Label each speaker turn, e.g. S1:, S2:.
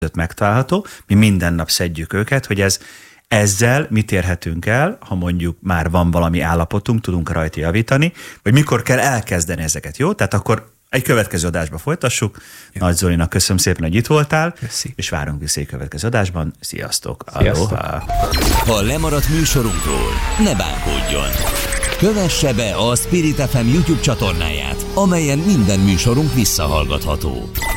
S1: megtalálható, mi minden nap szedjük őket, hogy ezzel mit érhetünk el, ha mondjuk már van valami állapotunk, tudunk rajta javítani, vagy mikor kell elkezdeni ezeket, jó? Tehát akkor egy következő adásba folytassuk. Jó. Nagy Zolinak köszönöm szépen, hogy itt voltál, köszi. És várunk vissza egy következő adásban. Sziasztok! Aloha!
S2: Ha lemaradt műsorunkról, ne bánkódjon! Kövesse be a Spirit FM YouTube csatornáját, amelyen minden műsorunk visszahallgatható.